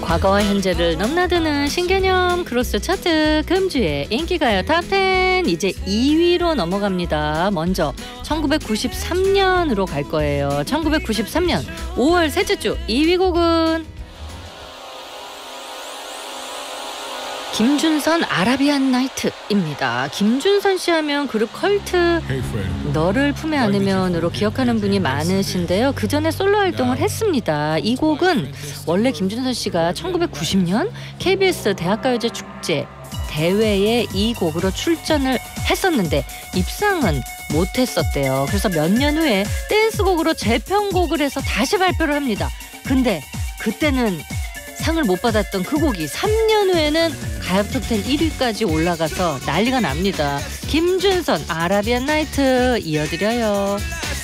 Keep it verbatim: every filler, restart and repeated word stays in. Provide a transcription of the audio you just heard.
과거와 현재를 넘나드는 신개념 크로스 차트 금주의 인기가요 탑텐 이제 이 위로 넘어갑니다. 먼저 천구백구십삼 년으로 갈 거예요. 천구백구십삼 년 오월 셋째 주 이 위 곡은 김준선 아라비안 나이트입니다. 김준선 씨 하면 그룹 컬트 너를 품에 안으면으로 기억하는 분이 많으신데요. 그 전에 솔로 활동을 했습니다. 이 곡은 원래 김준선 씨가 천구백구십 년 케이비에스 대학가요제 축제 대회에 이 곡으로 출전을 했었는데 입상은 못했었대요. 그래서 몇 년 후에 댄스곡으로 재편곡을 해서 다시 발표를 합니다. 근데 그때는 상을 못 받았던 그 곡이 삼 년 후에는 가요 톱텐 일 위까지 올라가서 난리가 납니다. 김준선 아라비안 나이트 이어드려요.